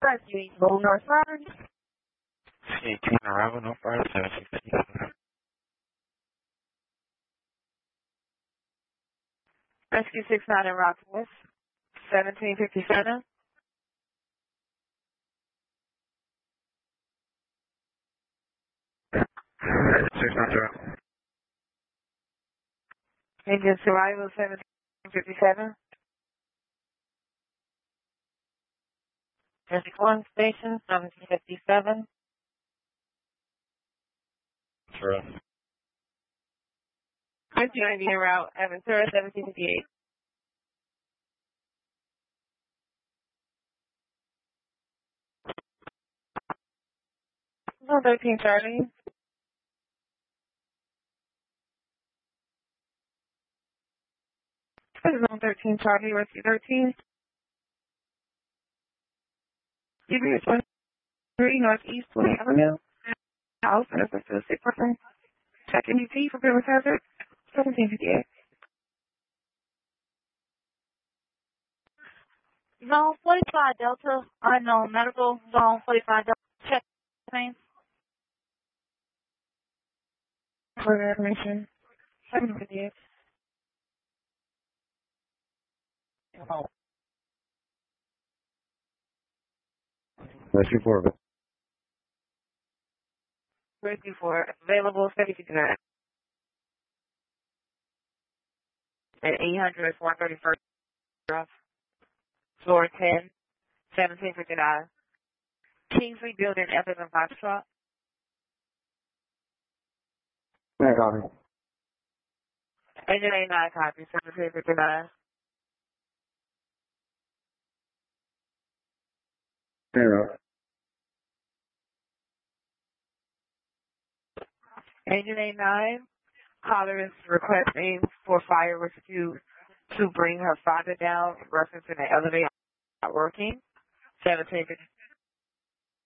Rescue Eagle Northbound. 18 arrival, no further, 1757. Rescue 69 in Rockwood, 1757. Engine survival 1757. District 1 station 1757. True. Rescue 90 en route, Aventura 1758. Zone 13 Charlie. Zone 13 Charlie, Rescue 13. CB 23 Northeast 20 Avenue. House and assist to a sick person. Check NUT for business hazard. 1758. Zone 45 Delta, unknown medical. Zone 45 Delta, check name. For admission. 1758. Rescue 4. Rescue 4 available 759. At 800 131st. Floor 10, 1759. Kingsley Building, Evans and Foxtrot. Yeah, copy. Engine 89 copy, 1759. Zero. Engine 89, caller is requesting for fire rescue to bring her father down, referencing the elevator not working. 1759.